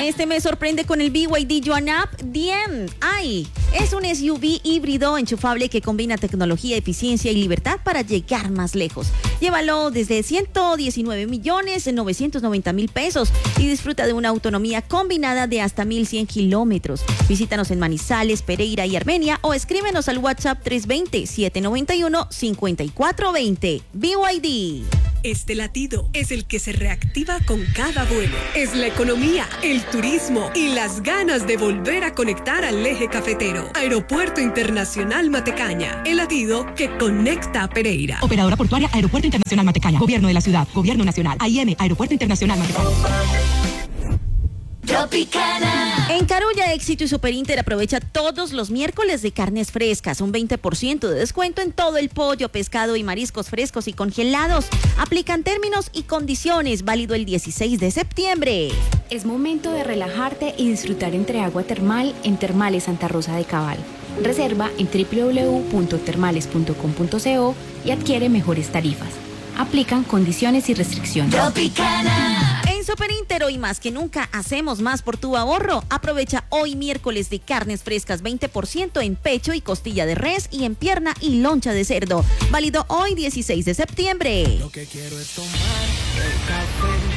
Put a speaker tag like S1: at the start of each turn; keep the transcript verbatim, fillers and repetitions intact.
S1: Este mes sorprende con el B Y D Yuanap D M I. Es un S U V híbrido enchufable que combina tecnología, eficiencia y libertad para llegar más lejos. Llévalo desde ciento diecinueve millones novecientos noventa mil pesos y disfruta de una autonomía combinada de hasta mil cien kilómetros. Visítanos en Manizales, Pereira y Armenia o escríbenos al WhatsApp tres dos cero, siete nueve uno, cinco cuatro dos cero. B Y D.
S2: Este latido es el que se reactiva con cada vuelo. Es la economía, el turismo y las ganas de volver a conectar al eje cafetero. Aeropuerto Internacional Matecaña, el latido que conecta a Pereira.
S3: Operadora portuaria Aeropuerto Internacional Matecaña. Gobierno de la ciudad. Gobierno nacional. A I M, Aeropuerto Internacional Matecaña.
S1: Tropicana. En Carulla, Éxito y Superinter aprovecha todos los miércoles de carnes frescas, un veinte por ciento de descuento en todo el pollo, pescado y mariscos frescos y congelados. Aplican términos y condiciones, válido el dieciséis de septiembre.
S4: Es momento de relajarte y disfrutar entre agua termal en Termales Santa Rosa de Cabal. Reserva en doble u doble u doble u punto termales punto com punto co y adquiere mejores tarifas. Aplican condiciones y restricciones.
S1: Tropicana. En Superinter hoy más que nunca hacemos más por tu ahorro. Aprovecha hoy miércoles de carnes frescas veinte por ciento en pecho y costilla de res y en pierna y loncha de cerdo. Válido hoy dieciséis de septiembre.
S5: Lo que quiero es tomar el café